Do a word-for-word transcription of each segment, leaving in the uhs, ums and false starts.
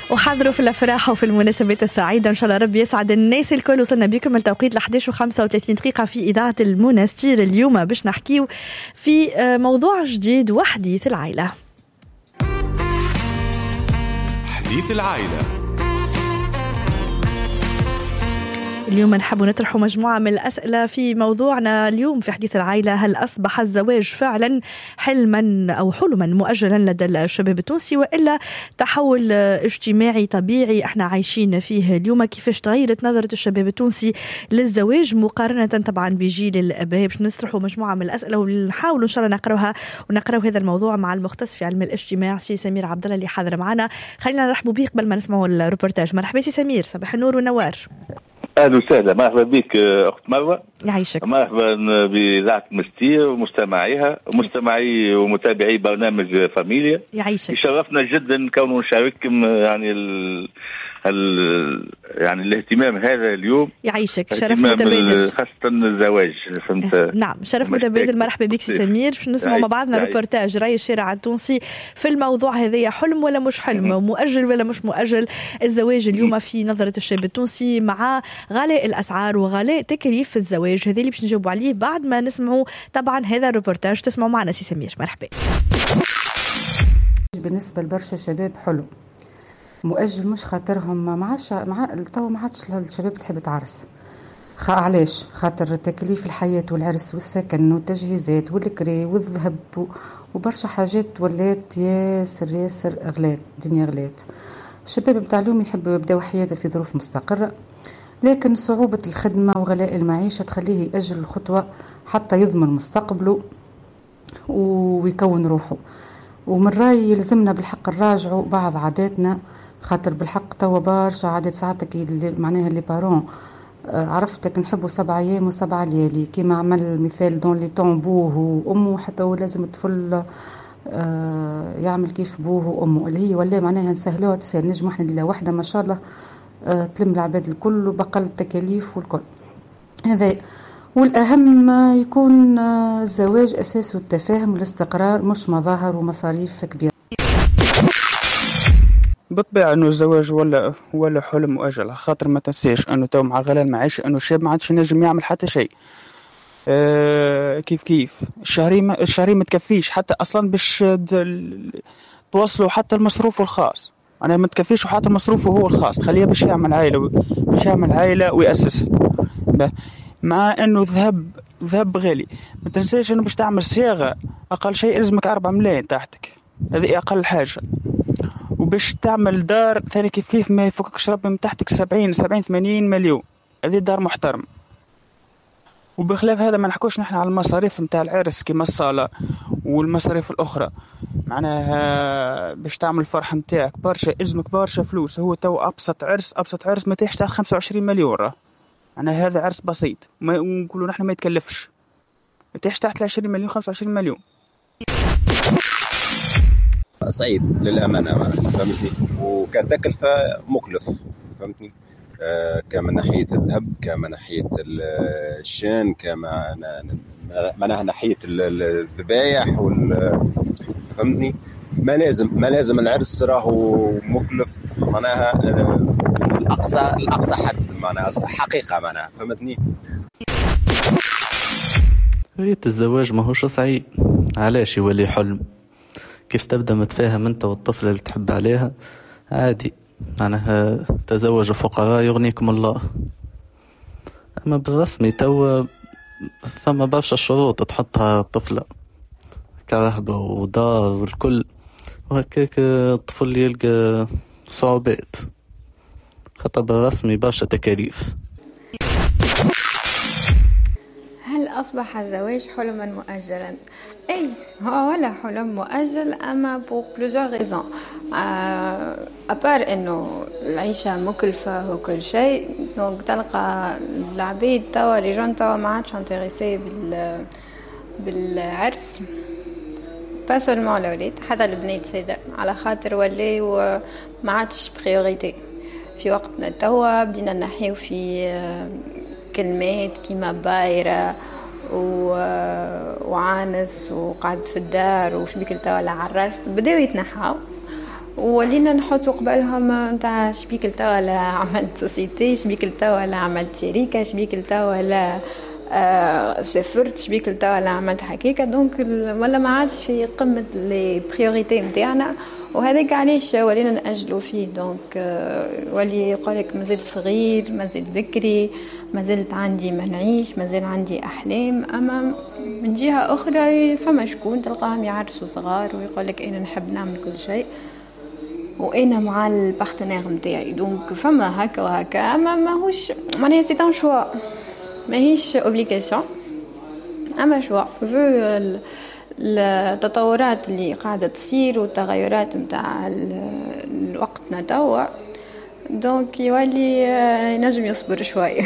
وحضروا في الافراح وفي المناسبات السعيده ان شاء الله ربي يسعد الناس الكل. وصلنا بكم التوقيت ل إحدى عشر وخمسة وثلاثين دقيقه في اذاعه المنستير. اليوم باش نحكيو في موضوع جديد وحديث العائله. حديث العائله اليوم نحب نطرح مجموعة من الأسئلة في موضوعنا اليوم في حديث العائلة. هل أصبح الزواج فعلا حلما أو حلما مؤجلا لدى الشباب التونسي، وإلا تحول اجتماعي طبيعي احنا عايشين فيه اليوم؟ كيفاش تغيرت نظرة الشباب التونسي للزواج مقارنة طبعا بجيل الآباء؟ باش نطرحوا مجموعة من الأسئلة ونحاول إن شاء الله نقراوها ونقراو هذا الموضوع مع المختص في علم الاجتماع سي سمير عبد الله اللي حاضر معنا. خلينا نرحبوا به قبل ما نسمعوا الروبورتاج. مرحبا سي سمير، صباح النور والنوار. اهلا وسهلا، مرحبا بك اخت مروه. يعيشك. مرحبا باذاعه مستير ومستمعيها ومستمعي ومتابعي برنامج فاميليا. يعيشك. يشرفنا جدا كون نشارككم يعني ال... ال... يعني الاهتمام هذا اليوم. يعيشك، شرف متبادل، خاصه الزواج. فهمت؟ نعم، شرف متبادل. مرحبا بك سي سمير. باش نسمعوا مع بعضنا روبورتاج راي الشارع التونسي في الموضوع هذايا. حلم ولا مش حلم؟ مؤجل ولا مش مؤجل الزواج اليوم في نظره الشاب التونسي مع غلاء الاسعار وغلاء تكاليف الزواج؟ هذا اللي باش نجاوبوا عليه بعد ما نسمعوا طبعا هذا الروبورتاج. تسمعوا معنا سي سمير. مرحبا. بالنسبه لبرشا شباب حلو مؤجل، مش خاطرهم ما عادش مع تو ما عادش الشباب تحب تعرس. خا علاش؟ خاطر تكاليف الحياه والعرس والسكن والتجهيزات والكري والذهب وبرشا حاجات ولات ياسر ياسر غلات. الدنيا غلات. الشباب بتاع اليوم يحبوا يبداو حياته في ظروف مستقره، لكن صعوبه الخدمه وغلاء المعيشه تخليه يأجل الخطوه حتى يضمن مستقبله ويكون روحه. ومن رأيي يلزمنا بالحق نراجعوا بعض عاداتنا، خاطر بالحق توا برشا عادات ساعتك اللي معناها اللي بارون عرفتك نحبوا سبع ايام وسبع ليالي كيما عمل مثال دون لي طون بوه وامه، حتى هو لازم الطفل يعمل كيف بوه وامه، اللي هي ولا معناها نسهلوها تسهل. نجم احنا ليله واحده ما شاء الله تلم العباد الكل وبقل التكاليف والكل هذا. والأهم يكون الزواج أساسه التفاهم والاستقرار، مش مظاهر ومصاريف كبيرة. بالطبيعة انه الزواج ولا ولا حلم مؤجل، خاطر ما تنساش انه تو مع غلاء المعيشة انه الشاب ما عادش ينجم يعمل حتى شيء. آه كيف كيف الشهري ما الشهري ما تكفيش حتى اصلا باش توصلوا حتى المصروف الخاص. انا ما تكفيش وحتى مصروفه هو الخاص، خليه باش يعمل عائلة باش يعمل عائلة ويأسسها. مع انه ذهب ذهب غالي. ما تنساش انه باش تعمل صياغه اقل شيء لازمك أربعة ملايين تحتك، هذه اقل حاجه. وباش تعمل دار ثاني كيف كيف ما يفككش ربي من تحتك سبعين سبعين ثمانين مليون، هذه دار محترم. وبخلاف هذا ما نحكوش نحن على المصاريف نتاع العرس كيما الصاله والمصاريف الاخرى. معناها باش تعمل الفرح نتاعك برشا لازمك برشا فلوس. هو تو ابسط عرس ابسط عرس ما تحتاج خمسة وعشرين مليون راه. أنا هذا عرس بسيط ما نقولوا نحن ما يتكلفش تحت تحت عشرين مليون خمسة وعشرين مليون. صعيب للأمانة فهمتني، وكتكلفة مكلف فهمتني. آه كما ناحية الذهب كما ناحية الشان كما معناها ناحية الذبايح فهمتني. ما لازم ما لازم العرس راهو مكلف معناها الأقصى الأقصى حد معناها حقيقة معناها فهمتني. ريت الزواج ما هوش صعيب، علاش يولي حلم؟ كيف تبدأ متفاهم أنت والطفل اللي تحب عليها عادي، معناها تزوج فقراء يغنيكم الله. أما بالرسمي تو فما برشا شروط تحطها الطفلة، كرهبة ودار والكل، وهكاك الطفل يلقى صعوبات خطأ بالرسمي برشا تكاليف. هل أصبح الزواج حلما مؤجلا؟ أي هو ولا حلم مؤجل، أما بو بلوزيور ريزون. أبار إنه العيشة مكلفة وكل شيء، دونك تلقى العبيد توا لي جون توا ما عادش انتريسي بال بالعرس، با سولمون الأولاد حتى البنات سيدا، على خاطر ولي وما عادش بريوريتي. في وقتنا توا بدينا نحيو في كلمات كيما بايرة وعانس وقعد في الدار وش بيك توا عرست، بداو يتنحاو ولينا نحطوا قبلهم نتاع شبيك لتا ولا عملت سوسيتي، شبيك لتا ولا عملت شركة، شبيك لتا ولا آه سافرت، شبيك لتا ولا عملت حكيكة. دونك ولا ما عادش في قمة لي بريوريتي نتاعنا، وهذاك علاش ولينا نأجلوا فيه. دونك آه ولي يقولك مازلت صغير، مازلت بكري، مازلت عندي ما نعيش، مازال عندي أحلام. أما من جهة أخرى فما شكون تلقاهم يعرسوا صغار ويقولك أنا نحب نعمل كل شيء وانا مع البارتنير نتاعي. دونك فما هكا وهكا، اما ماهوش معناها سي ان شوا، ماهيش اوبليغاسيون، اما شوا فو التطورات اللي قاعده تصير والتغيرات نتاع وقتنا توا. دونك يولي نجم يصبر شويه.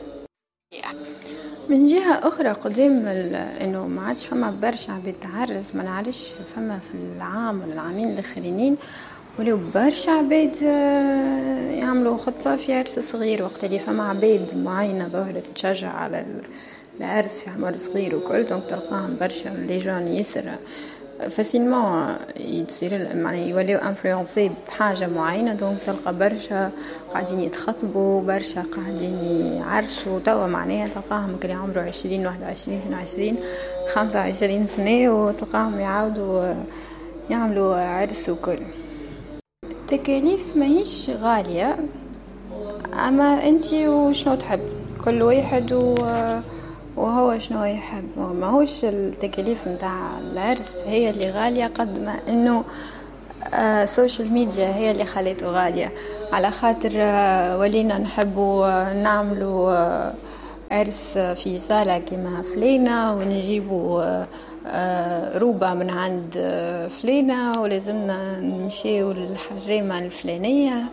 من جهه اخرى قدام انه ما عادش فما برشا عباد تعرس، ما نعرفش فما في العام ولا العامين الاخرين ولو برشا عباد يعملوا خطبة في عرس صغير، وقت اللي فما عباد معينة ظهرت تشجع على العرس في عمر صغير وكل. دونك تلقاهم برشا لي جون يسر فاسيلمون يصير معناها يوليو انفلونسي بحاجة معينة. دونك تلقى برشا قاعدين يتخطبوا، برشا قاعدين يعرسوا توا، معناها تلقاهم كل عمره عشرين واحد وعشرين اثنين وعشرين خمسة وعشرين سنة وتلقاهم يعاودوا يعملوا عرس وكل. التكاليف ماهيش غالية، أما أنتي وشنو تحب كل واحد وهو شنو يحب. ما هوش التكاليف متاع العرس هي اللي غالية قد ما إنه السوشيال ميديا هي اللي خليته غالية. على خاطر ولينا نحبوا نعملوا عرس في صالة كما فلينا ونجيبوا روبة من عند فلينا ولازمنا نمشيو للحجامة الفلانية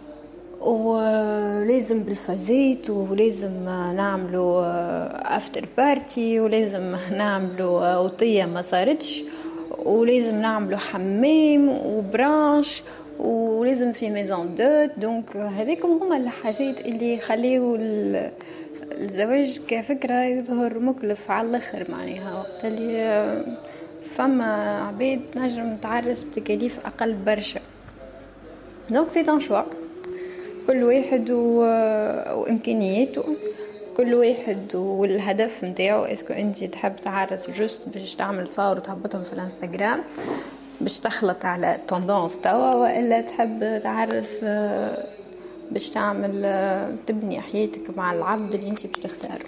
ولازم بالفازيت ولازم نعملوا افتر بارتي ولازم نعملوا وطية ما صارتش ولازم نعملوا حمام وبرانش ولازم في ميزون دوت. دونك هذيكم هما الحاجات اللي خليو الزواج كفكرة يظهر مكلف على الآخر، معناها وقت اللي فما عبيد نجم تعرس بتكاليف أقل برشا. دونك سي ان شوا، كل واحد وإمكانياته، كل واحد والهدف نتاعو. اسكو انت تحب تعرس جوست باش تعمل صور وتهبطهم في الانستغرام باش تخلط على توندونس توا، وإلا تحب تعرس باش تعمل تبني حياتك مع العبد اللي انت بتختاره.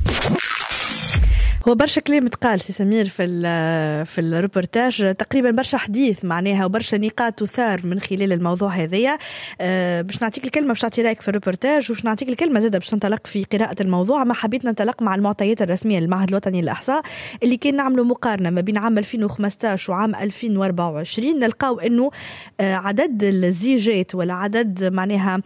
هو برشا كلام تقال سي سمير في في الروبورتاج، تقريبا برشا حديث معناها وبرشا نقاط تثار من خلال الموضوع هذايا. أه باش نعطيك الكلمه باش تعطي رايك في الروبورتاج، وباش نعطيك الكلمه زاده باش ننطلق في قراءه الموضوع. ما حبيت ننطلق مع المعطيات الرسميه للمعهد الوطني للاحصاء اللي كان نعملوا مقارنه ما بين عام ألفين وخمسطاش وعام ألفين وأربعة وعشرين، نلقاو انه عدد الزيجات ولا عدد معناها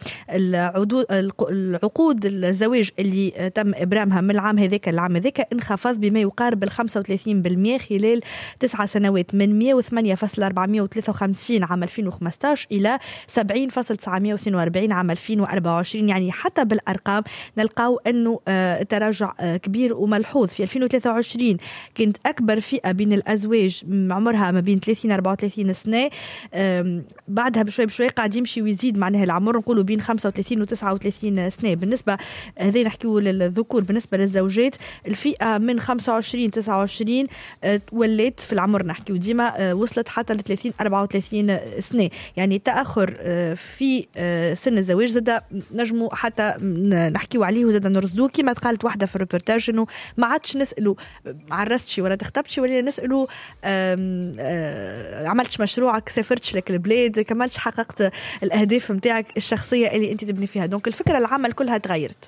العقود الزواج اللي تم ابرامها من العام هذاك العام هذاك انخفض بما يقارب الخمسة وثلاثين بالمئة خلال تسعة سنوات، من مئة وثمانية فاصلة أربعمئة وثلاثة وخمسين عام ألفين وخمسطاش إلى سبعين فاصلة تسعمئة واثنين وأربعين عام ألفين وأربعة وعشرين. يعني حتى بالأرقام نلقاو أنه تراجع كبير وملحوظ. في ألفين وثلاثة وعشرين كانت أكبر فئة بين الأزواج عمرها ما بين ثلاثين أربعة وثلاثين سنة، بعدها بشوي بشوي قاعد يمشي ويزيد معناها العمر، نقولوا بين خمسة وثلاثين وتسعة وثلاثين سنة. بالنسبة هذين نحكيو للذكور، بالنسبة للزوجات الفئة من خمسة وعشرين تسعة وعشرين ولات في العمر نحكيو ديما وصلت حتى ل ثلاثين أربعة وثلاثين سنة. يعني تأخر في سن الزواج زاد نجمو حتى نحكيو عليه وزاد نرصدوه. كما قالت واحدة في الروبورتاج انه ما عادش نسألوا عرستشي ولا تخطبتشي، ولا نسألوا عملتش مشروعك، سافرتش لك البلاد، كملتش حققت الأهداف متاعك الشخصية اللي انت تبني فيها. دونك الفكرة العامة كلها تغيرت.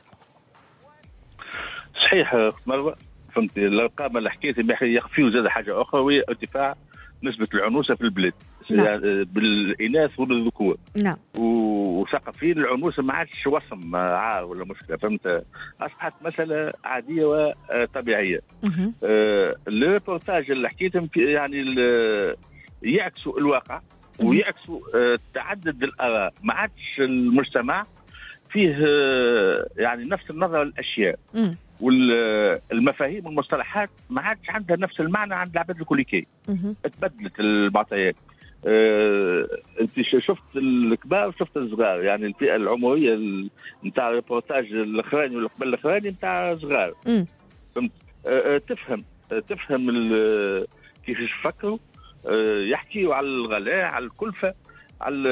صحيح مروة، فهمت الارقام اللي حكيت يخفيوا زاد حاجه اخرى، وهي ارتفاع نسبه العنوسه في البلاد. نعم. يعني بالاناث والذكور. نعم. وثقافيا العنوسه ما عادش وصم عار ولا مشكله، فهمت، اصبحت مساله عاديه وطبيعيه. آه الريبورتاج اللي حكيتهم يعني يعكسوا الواقع ويعكسوا آه تعدد الاراء. ما عادش المجتمع فيه آه يعني نفس النظره للاشياء. م. والمفاهيم والمصطلحات ما عادش عندها نفس المعنى عند العباد الكليكي. تبدلت المعطيات. آه، انت شفت الكبار وشفت الصغار، يعني الفئه العمريه نتاع الريبورتاج الاخراني ولا قبل الاخراني نتاع صغار. فهمت؟ آه، تفهم تفهم كيفاش يفكروا، يحكيوا على الغلاء، على الكلفه، على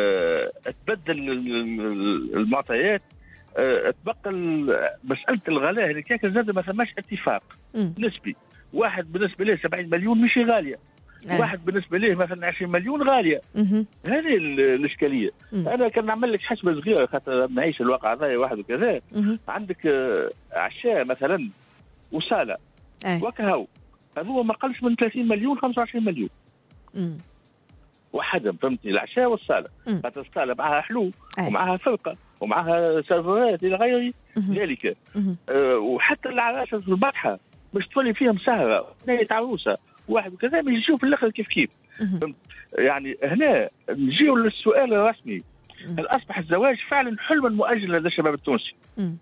تبدل المعطيات. تبقى مساله الغلاء هذيك كاك زاد ما ثماش اتفاق نسبي. واحد بالنسبه له سبعين مليون مش غاليه، أه. واحد بالنسبه له مثلا عشرين مليون غاليه. هذه الاشكاليه. مم. انا كان نعمل لك حسبه صغيره خاطر نعيش الواقع هذا واحد وكذا. عندك عشاء مثلا وصاله أه. وكهو، هذو ما قلش من ثلاثين مليون خمسة وعشرين مليون. مم. وحدهم فهمتني، العشاء والصاله. خاطر الصاله معها حلو أه. ومعها فرقه ومعها سيرفرات الى غير ذلك. أه وحتى العراسه في البطحه مش تولي فيهم سهره ناية عروسه واحد وكذا، باش يشوف الاخر كيف كيف. يعني هنا نجيو للسؤال الرسمي، هل اصبح الزواج فعلا حلما مؤجلا لدى الشباب التونسي؟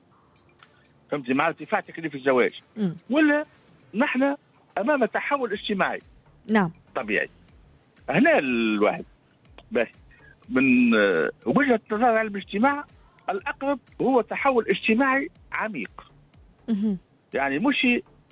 فهمتي، مع ارتفاع تكاليف الزواج، مم. ولا نحن امام تحول اجتماعي؟ نعم طبيعي. هنا الواحد باهي من وجهه نظر علم الاجتماع الاقرب هو تحول اجتماعي عميق. مم. يعني مش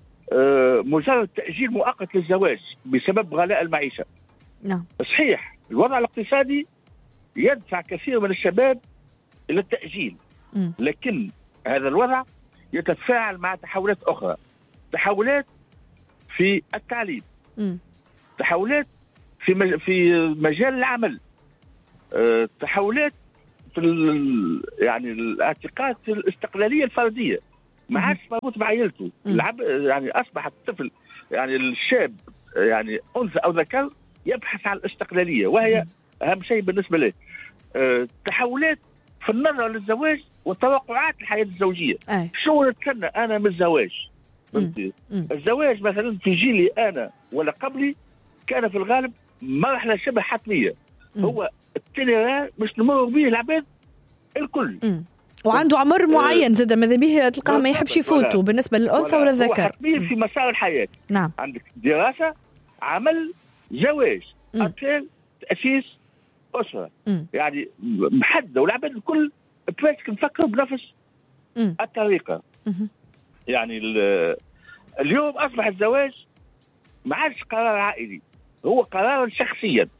مجرد تأجيل مؤقت للزواج بسبب غلاء المعيشة. نعم. صحيح الوضع الاقتصادي يدفع كثير من الشباب إلى التأجيل، م. لكن هذا الوضع يتفاعل مع تحولات أخرى، تحولات في التعليم، م. تحولات في في مجال العمل، أه تحولات في يعني الاعتقاد الاستقلالية الفردية، ما عادش مربوط بعائلته. العب يعني اصبح الطفل يعني الشاب يعني انثى او ذكر يبحث عن الاستقلاليه، وهي اهم شيء بالنسبه له. أه تحولات في النظره للزواج وتوقعات الحياه الزوجيه. أي. شو نتكلم انا من الزواج؟ فهمتي؟ الزواج مثلا في جيلي انا ولا قبلي كان في الغالب مرحله شبه حتميه. م. هو التنيران مش نمر به العباد الكل. م. وعنده عمر معين زاد ماذا به تلقاه ما يحبش يفوتوا بالنسبه للانثى ولا الذكر. هو حتمي في مسار الحياه. نعم. عندك دراسه، عمل، زواج، اطفال، تاسيس اسره. م. يعني محدده، والعباد الكل بلاش نفكر بنفس م. الطريقه. م. يعني اليوم اصبح الزواج ما عادش قرار عائلي، هو قرار شخصيا.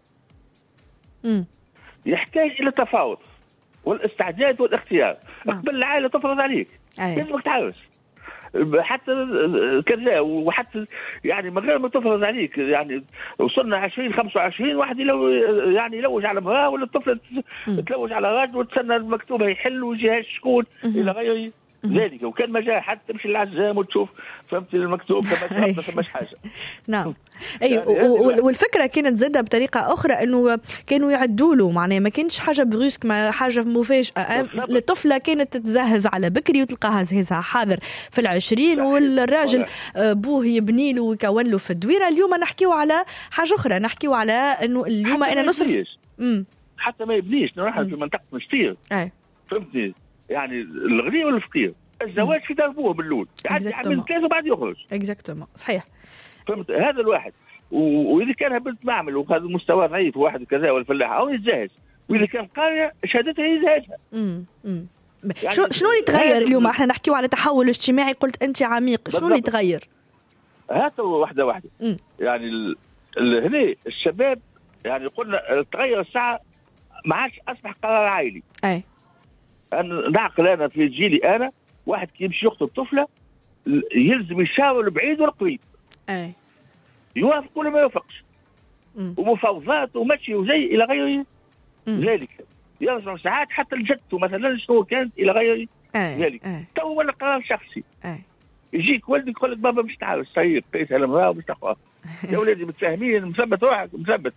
م. يحتاج الى تفاوض والاستعداد والاختيار. نعم. قبل العائله تفرض عليك لازمك تعرس حتى كذا، وحتى يعني من غير ما تفرض عليك. يعني وصلنا عشرين خمسة وعشرين واحد يلو يعني يلوج على امراه، ولا الطفل تلوج على رجل وتسنى المكتوب يحل وجهه شكون الى غيره ذلك. وكان ما جاء حتى تمشي للعزام وتشوف فهمت المكتوب كما ما فماش حاجه. نعم. اي يعني والفكره كانت زادة بطريقه اخرى انه كانوا يعدوا له، معناها ما كانش حاجه بروسك، ما حاجه مفاجاه. الطفله كانت تتزهز على بكري وتلقاها زهزها حاضر في العشرين، والراجل بوه يبني له ويكون له في الدويره. اليوم نحكيو على حاجه اخرى، نحكيو على انه اليوم انا نصرف حتى ما يبنيش، نروح في منطقه مشتير. فهمتني؟ يعني الغني والفقير الزواج في دربوه باللول، يعني يعمل ثلاثه وبعد يخرج. اكزاكتومون صحيح. فهمت؟ هذا الواحد. واذا كان بنت معمل وهذا المستوى ضعيف واحد وكذا والفلاح او يتزهج، واذا كان قارئ شهادتها يزهجها. امم يعني شو شنو اللي تغير اليوم؟ احنا نحكيو على تحول اجتماعي، قلت انت عميق، شنو اللي تغير؟ هات واحده واحده. مم. يعني هنا الشباب يعني قلنا تغير الساعه، ما عادش اصبح قرار عائلي. اي أنا نعقل أنا في جيلي أنا واحد كي يمشي يخطب طفلة يلزم يشاور البعيد والقريب. أي. يوافق ولا ما يوافقش. ومفاوضات ومشي وزي إلى غير ذلك. يرجع ساعات حتى لجدته مثلا شنو كانت إلى غير ذلك. تو ولا قرار شخصي. أي. يجيك ولدك يقول لك بابا مش تعرف صحيح قيس على المرأة ومش تخاف. يا ولدي متفاهمين مثبت روحك مثبت.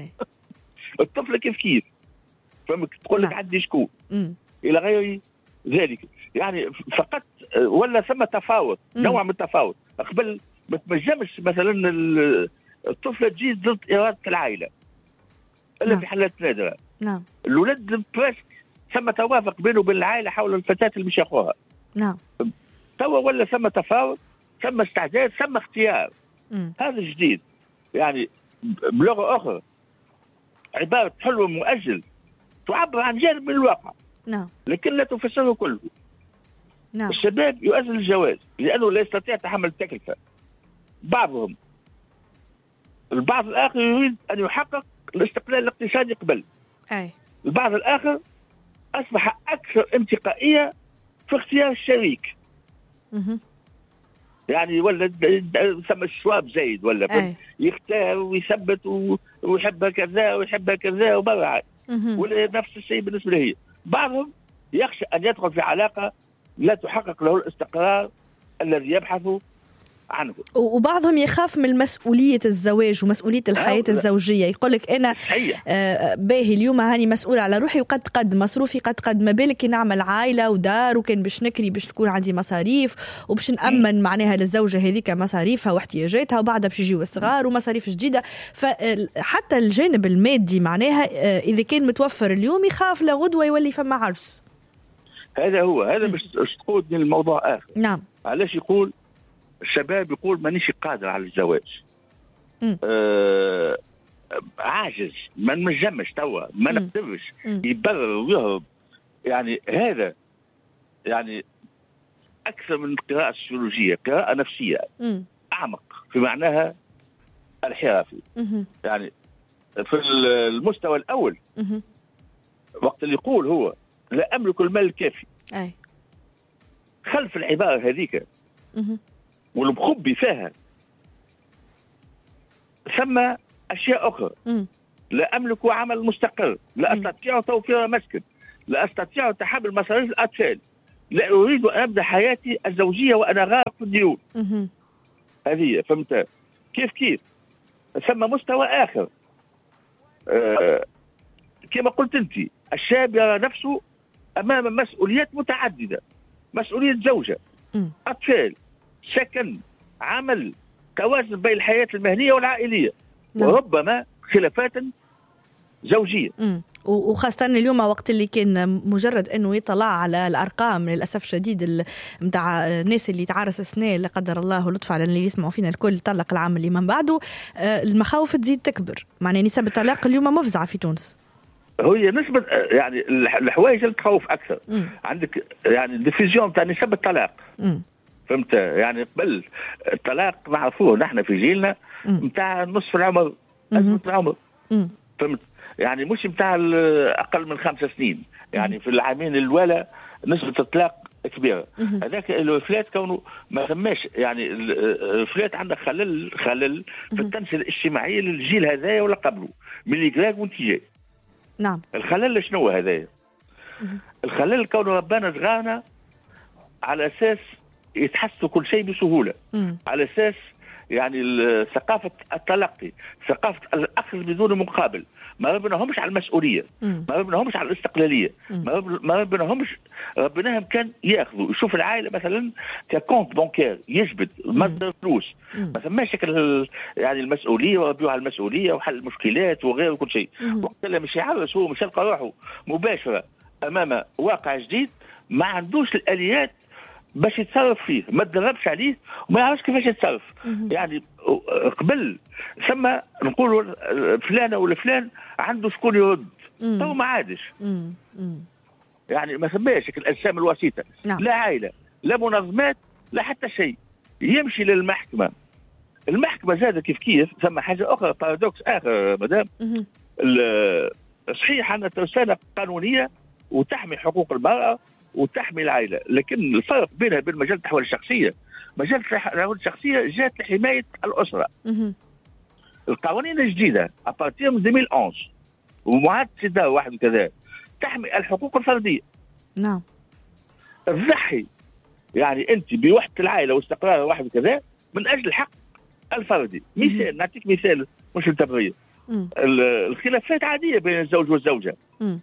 الطفلة كيف كيف. فهمك تقول لك عندي شكون. إلى غير ذلك. يعني فقط ولا ثم تفاوت، نوع من التفاوت. قبل ما تنجمش مثلا الطفلة تجي ضد إرادة العائلة إلا نعم. في حالات نادرة. نعم. الولد بريسك ثم توافق بينه وبين العائلة حول الفتاة اللي مش ياخوها. نعم. توا ولا ثم تفاوت، ثم استعداد، ثم اختيار. مم. هذا جديد. يعني بلغة أخرى عباره حلم مؤجل تعبر عن جانب من الواقع. نعم. لكن لا تفسره كله. نعم. الشباب يؤجل الجواز لانه لا يستطيع تحمل التكلفه. بعضهم البعض الاخر يريد ان يحقق الاستقلال الاقتصادي قبل. اي. البعض الاخر اصبح اكثر انتقائيه في اختيار الشريك. اها. يعني ولا ثم الشواب زايد ولا يختار ويثبت ويحب كذا ويحب كذا وبرع. ولا نفس الشيء بالنسبه له. بعضهم يخشى ان يدخل في علاقه لا تحقق له الاستقرار الذي يبحث عنه. وبعضهم يخاف من مسؤولية الزواج ومسؤولية الحياة الزوجية، يقول لك أنا آه باهي اليوم هاني مسؤول على روحي وقد قد مصروفي قد قد ما بالك نعمل عائلة ودار وكان باش نكري باش تكون عندي مصاريف وباش نأمن معناها للزوجة هذيك مصاريفها واحتياجاتها وبعدها باش يجيو الصغار ومصاريف جديدة. فحتى الجانب المادي معناها آه إذا كان متوفر اليوم يخاف لغدوة يولي فما عرس. هذا هو هذا باش تقودني الموضوع آخر. نعم. علاش يقول الشباب يقول مانيش قادر على الزواج. آه عاجز ما نجمش توا ما نقدرش يبرر ويهرب. يعني هذا يعني اكثر من قراءه سيولوجيه، قراءه نفسيه مم. اعمق في معناها الحرفي. مم. يعني في المستوى الاول مم. وقت اللي يقول هو لا املك المال الكافي. أي. خلف العباره هذيك والمخبي فيها ثم أشياء أخرى. م. لا أملك عمل مستقر، لا أستطيع توفير مسكن، لا أستطيع تحمل مصاريف الأطفال، لا أريد أن أبدأ حياتي الزوجية وأنا غارق في الديون. هذه فهمت كيف كيف. ثم مستوى آخر آه كما قلت أنت، الشاب يرى نفسه أمام مسؤوليات متعددة، مسؤولية زوجة، م. أطفال، سكن، عمل، توازن بين الحياة المهنية والعائلية. نعم. وربما خلافات زوجية. مم. وخاصة اليوم وقت اللي كان مجرد أنه يطلع على الأرقام للأسف الشديد متاع الناس اللي تعرس سنة لا قدر الله ولطف على اللي يسمعوا فينا الكل طلق العام اللي من بعده، المخاوف تزيد تكبر. معنى نسب الطلاق اليوم مفزعة في تونس. هي نسبة يعني الحوايج اللي تخوف أكثر. مم. عندك يعني الديفيزيون تاع نسب الطلاق. مم. فهمت؟ يعني قبل الطلاق نعرفوه نحن في جيلنا متاع نصف العمر، أزمة العمر. مم. فهمت؟ يعني مش متاع أقل من خمس سنين. يعني مم. في العامين الأولى نسبة الطلاق كبيرة. هذاك الوفلات كونه ما ثماش يعني الوفلات عندك خلل خلل في التنشئة الاجتماعية للجيل هذايا ولا قبله من الإجراء وانتجاه. نعم. الخلل شنو هذايا؟ الخلل كونه ربنا صغارنا على أساس يتحسوا كل شيء بسهولة. مم. على أساس يعني ثقافة التلقي، ثقافة الأخذ بدون مقابل، ما ربناهمش على المسؤولية. مم. ما ربناهمش على الاستقلالية. مم. ما ربناهمش ربناهم كان ياخذوا يشوف العائلة مثلا ككونت بانكير يجبد مصدر فلوس. ما ثماش يعني المسؤولية وربيوها على المسؤولية وحل المشكلات وغيره وكل شيء. وقت اللي مش يعرس هو مش يلقى روحه مباشرة أمام واقع جديد ما عندوش الآليات باش يتصرف فيه، ما تدربش عليه وما يعرفش كيفاش يتصرف. يعني قبل ثم نقولوا فلانة ولا فلان عنده شكون يرد، تو ما عادش. يعني ما ثماش الأجسام الوسيطة. نعم. لا عائلة لا منظمات لا حتى شيء. يمشي للمحكمة، المحكمة زادة كيف كيف. ثم حاجة أخرى بارادوكس آخر مدام، صحيح أن ترسانة قانونية وتحمي حقوق المرأة وتحمي العائلة، لكن الفرق بينها وبين مجال التحويل الشخصية، مجال التحويل الشخصية جات لحماية الأسرة. القوانين الجديدة أبارتير من ألفين وأحد ومعاد سيدا واحد وكذا تحمي الحقوق الفردية. نعم. تضحي يعني أنت بوحدة العائلة واستقرار واحد وكذا من أجل الحق الفردي. مثال نعطيك مثال مش التبغية. الخلافات عادية بين الزوج والزوجة. م.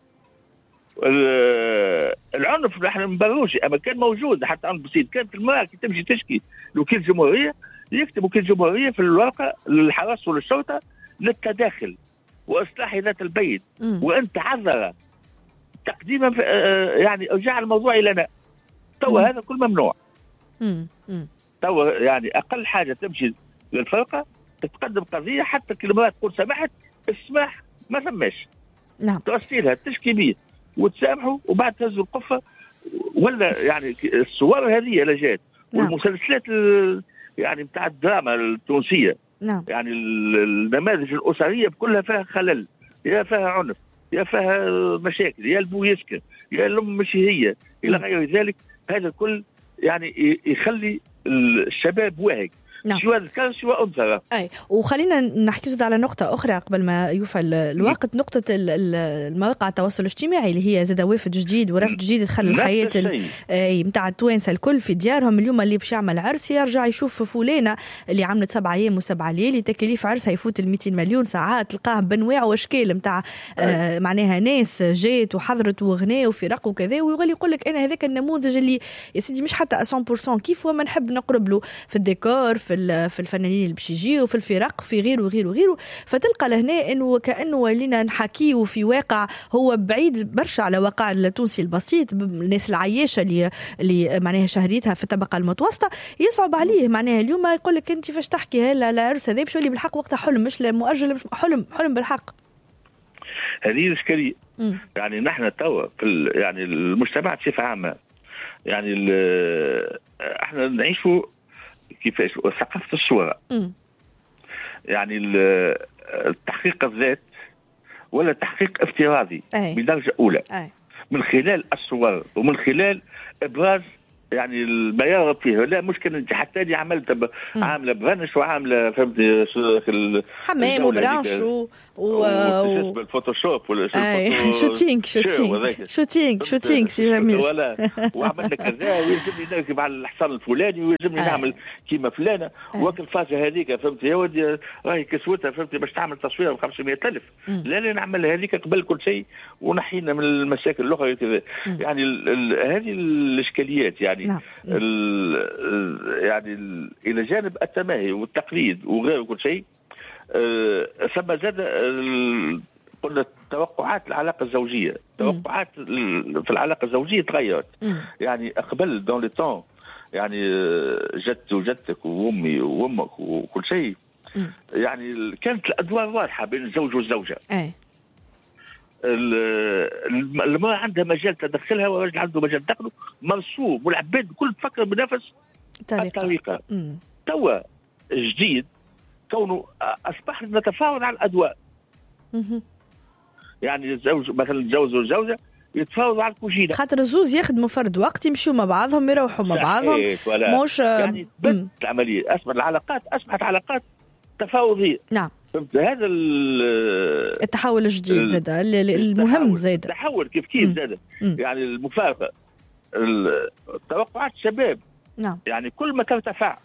العنف نحن ما نبروش، اما كان موجود حتى عنف بسيط. كانت المراه كي تمشي تشكي لوكيل الجمهوريه يكتب وكيل الجمهوريه في الورقه للحرس وللشرطه للتداخل واصلاح ذات البين وانت عذر تقديما يعني ارجع الموضوع الينا. تو هذا كل ممنوع. تو يعني اقل حاجه تمشي للفرقه تتقدم قضيه حتى كلمات تقول سمحت اسمح ما ثماش. نعم. تغسلها تشكي بيه وتسامحوا وبعد تهزوا القفه. ولا يعني الصور هذه اللي جات والمسلسلات يعني بتاع الدراما التونسيه. نعم. يعني النماذج الاسريه كلها فيها خلل، يا فيها عنف، يا فيها مشاكل، يا البو يسكن، يا الام مش هي الى غير ذلك. هذا الكل يعني يخلي الشباب واهق. نعم. سواء ذكر سواء انثى. اي وخلينا نحكي زاد على نقطه اخرى قبل ما يوفى الوقت، نقطه المواقع التواصل الاجتماعي اللي هي زاد وافد جديد ورفد جديد دخل الحياه اي نتاع التوانسه الكل في ديارهم. اليوم اللي باش يعمل عرس يرجع يشوف فلانه اللي عملت سبعة ايام وسبعة ليالي تكاليف عرسها يفوت ال مئتين مليون ساعات، تلقاه بانواع واشكال نتاع آه معناها ناس جات وحضرت وغناء وفرق وكذا، ويقول يقول لك انا هذاك النموذج اللي يا سيدي مش حتى مية بالمية كيف وما نحب نقرب له في الديكور في في الفنانين اللي باش يجيو في الفرق في غيره وغيره وغيره. فتلقى لهنا انه كانه ولينا نحكيه في واقع هو بعيد برشا على واقع التونسي البسيط. الناس العياشه اللي اللي معناها شهريتها في الطبقه المتوسطه يصعب عليه معناها اليوم يقول لك انت فاش تحكي هلا العرس هذا باش يولي بالحق وقتها حلم مش مؤجل، حلم حلم بالحق. هذه الاشكاليه. يعني نحن توا في يعني المجتمع بصفه عامه يعني احنا نعيشوا كيفاش ثقافة الصورة. يعني التحقيق الذات ولا تحقيق افتراضي بدرجة أولى. أي. من خلال الصور ومن خلال إبراز يعني ما يرغب فيه. لا مشكل انت حتى لي عملت عامله برانش وعامله فهمتي حمام وبرانش و و الفوتوشوب ولا شوتينج شوتينج شوتينج شوتينج سي جميل ولا وعملنا كذا ويلزمني نركب على الحصان الفلاني ويلزمني نعمل كيما فلانه وقت الفازه هذيك فهمتي يا ودي راهي كسوتها فهمتي باش تعمل تصويره ب خمسمائة ألف. لا لا نعمل هذيك قبل كل شيء ونحينا من المشاكل الاخرى كذا. يعني هذه الاشكاليات يعني يعني نعم. يعني الى جانب التماهي والتقليد وغير كل شيء أه ثم زاد قلنا توقعات العلاقه الزوجيه. توقعات في العلاقه الزوجيه تغيرت. يعني قبل دون لي طون يعني جدتي وجدتك وامي وامك وكل شيء يعني كانت الادوار واضحه بين الزوج والزوجه. أي. المرأة عندها مجال تدخلها والرجل عنده مجال دخله مرسوم والعباد كل تفكر بنفس الطريقة. توا جديد كونه أصبحنا نتفاوض على الأدوار. يعني الزوج مثلا الزوج والزوجة يتفاوضوا على الكوجينة خاطر الزوج يخدموا فرد وقت يمشوا مع بعضهم يروحوا مع بعضهم مش يعني بدت العملية أصبحت العلاقات أصبحت علاقات تفاوضية. نعم هذا التحول الجديد زاد المهم زاد التحول كيف كيف زاد يعني المفارقه توقعات الشباب. نعم. يعني كل ما ترتفع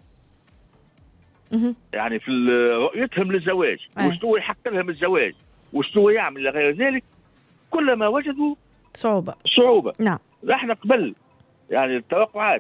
يعني في رؤيتهم للزواج وشنو يحق لهم الزواج وشنو يعمل لغير ذلك كلما وجدوا صعوبه صعوبه. نعم. احنا قبل يعني التوقعات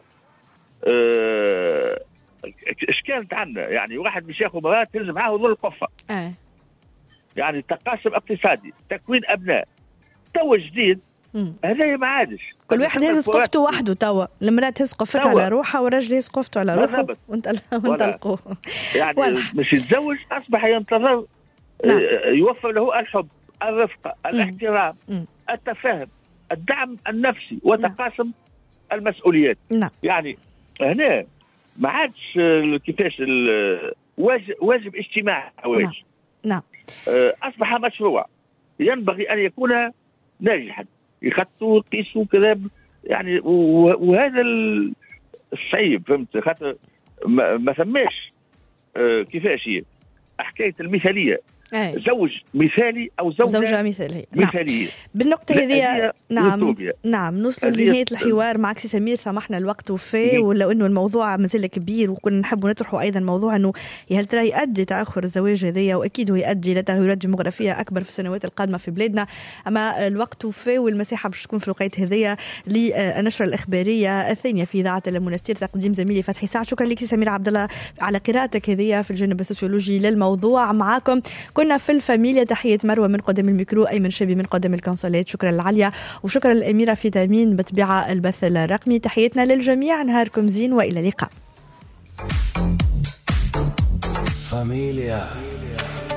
أه ايش كانت عندنا يعني واحد مش ياخذ مرات تلزم معاه ظل القفه. اه يعني تقاسم اقتصادي تكوين ابناء. توا جديد هذا ما عادش كل واحد يهز قفته وحده. توا المراه تهز قفتها على روحها والراجل يهز قفته على روحه وانت وانطلقوا يعني مش يتزوج اصبح ينتظر. نعم. يوفر له الحب الرفقه الاحترام م. التفاهم الدعم النفسي وتقاسم نعم. المسؤوليات. نعم. يعني هنا ما عادش كيفاش واجب, واجب اجتماعي نعم. نعم. أصبح مشروع ينبغي أن يكون ناجحا يخطوا قيسوا كذا يعني وهذا الصعيب فهمت خاطر ما ثماش كيفاش هي حكاية المثالية. أي. زوج مثالي او زوجه, زوجة مثاليه. مثاليه. نعم. بالنقطه هذه نعم نعم نوصلوا لنهايه الحوار معك سي سمير. سامحنا الوقت وفاه ولو انه الموضوع مازال كبير وكنا نحب نطرحوا ايضا موضوع انه هل ترى يؤدي تاخر الزواج هذايا واكيد هو يؤدي لتغيرات ديموغرافيه اكبر في السنوات القادمه في بلادنا. اما الوقت وفاه والمساحه باش تكون في الوقت هذايا للنشره الاخباريه الثانيه في اذاعه المنستير تقديم زميلي فتحي سعد. شكرا لك سي سمير عبد الله على قراءتك هذه في الجانب السوسيولوجي للموضوع. معاكم كنا في الفاميليا. تحية مروة من قدام الميكرو، أيمن شابي من قدام الكونسولات. شكرا للعليا وشكرا للأميرة فيتامين بتبيع البث الرقمي. تحياتنا للجميع، نهاركم زين وإلى اللقاء. فاميليا.